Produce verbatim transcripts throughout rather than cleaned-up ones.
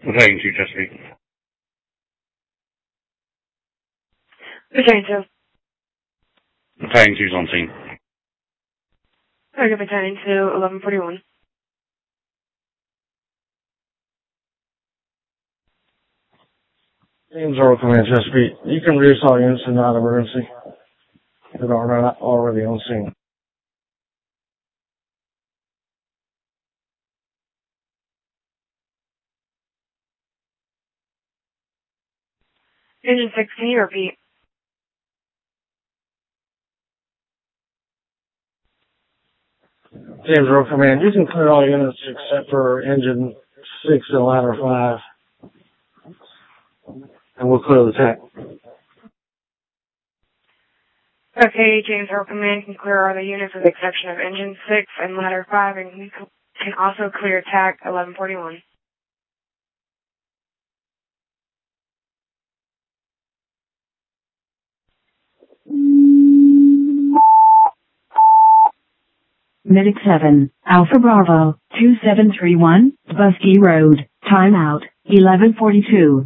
Returning to Chesapeake. Returning to. Returning to on scene. Okay, returning to eleven forty-one. James Earl, Command Chesapeake. You can reduce all units in non-emergency that are not already on scene. Engine six, can you repeat? James Earl, Command. You can clear all units except for engine six and ladder five. And we'll clear the tank. Okay, James Earl Command can clear all the units with the exception of engine six and ladder five, and we can also clear T A C eleven forty-one. Medic seven, Alpha Bravo, two seven three one, Busky Road, timeout, eleven forty-two.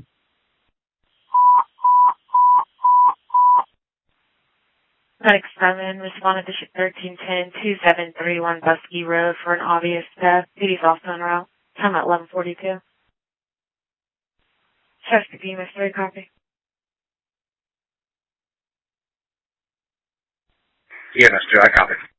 Medic seven, responded to ship thirteen ten, two seven three one Busky Road for an obvious death. Duty's off on route. Time at eleven forty-two. Chesapeake E M S three, copy. E M S two, I copy.